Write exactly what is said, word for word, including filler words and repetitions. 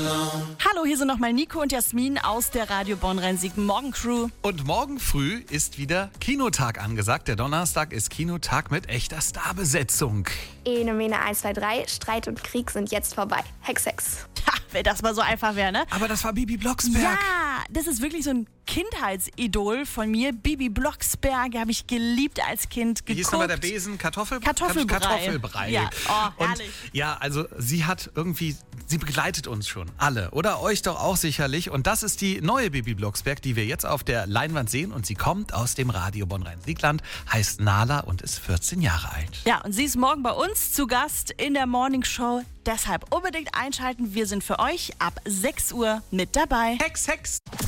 Hallo, hier sind nochmal Nico und Jasmin aus der Radio Bonn-Rhein-Siegen Morgen-Crew. Und morgen früh ist wieder Kinotag angesagt. Der Donnerstag ist Kinotag mit echter Starbesetzung. Ene, Mene, eins, zwei, drei, Streit und Krieg sind jetzt vorbei. Hex, Hex. Ha, wenn das mal so einfach wäre, ne? Aber das war Bibi Blocksberg. Ja, das ist wirklich so ein Kindheitsidol von mir. Bibi Blocksberg habe ich geliebt als Kind. Wie hieß nochmal der Besen? Kartoffel? Kartoffelbrei. Kartoffelbrei. Ja, oh, und herrlich. ja, also sie hat irgendwie, sie begleitet uns schon alle. Oder euch doch auch sicherlich. Und das ist die neue Bibi Blocksberg, die wir jetzt auf der Leinwand sehen. Und sie kommt aus dem Radio Bonn-Rhein-Siegland, heißt Nala und ist vierzehn Jahre alt. Ja, und sie ist morgen bei uns zu Gast in der Morning Show. Deshalb unbedingt einschalten. Wir sind für euch ab sechs Uhr mit dabei. Hex, Hex!